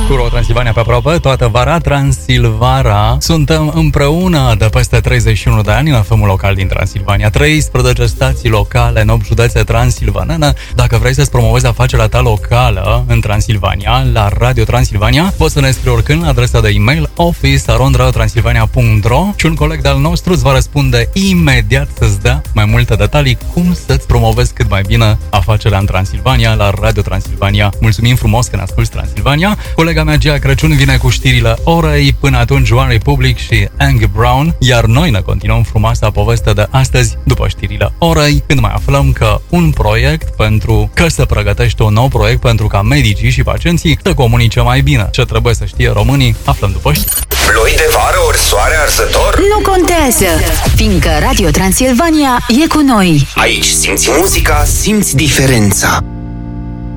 Cu Ro Transilvania pe aproape, toată vara Transilvara. Suntem împreună de peste 31 de ani în FM-ul local din Transilvania. 13 stații locale în 8 județe transilvanene. Dacă vrei să-ți promovezi afacerea ta locală în Transilvania, la Radio Transilvania, poți să ne scrii oricând la adresa de e-mail office@radiotransilvania.ro și un coleg de-al nostru îți va răspunde imediat să-ți dea mai multe detalii cum să-ți promovezi cât mai bine afacerea în Transilvania, la Radio Transilvania. Mulțumim frumos că ne asculti Transilvania. Colega mea Gia Crăciun vine cu știrile orei, până atunci One Republic și Angie Brown, iar noi ne continuăm frumoasa poveste de astăzi după știrile orei, când mai aflăm că un proiect pentru că se pregătește un nou proiect pentru ca medicii și pacienții să comunice mai bine. Ce trebuie să știe românii, aflăm după știri. Ploi de vară ori soare arzător? Nu contează, fiindcă Radio Transilvania e cu noi. Aici simți muzica, simți diferența.